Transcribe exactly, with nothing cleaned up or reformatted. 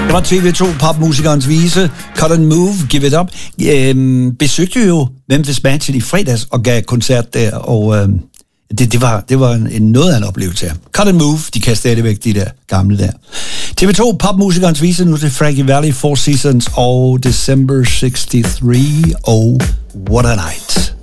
Det var T V to popmusikernes vise, Cut and Move, Give It Up. Øhm, besøgte jo Memphis Mansion i fredags og gav koncert der, og øhm, det, det var, det var en, en noget af en oplevelse her. Cut and Move, de kan stadigvæk de der gamle der. T V to popmusikernes vise nu til Frankie Valli, Four Seasons og December sixty-three. Oh, what a night.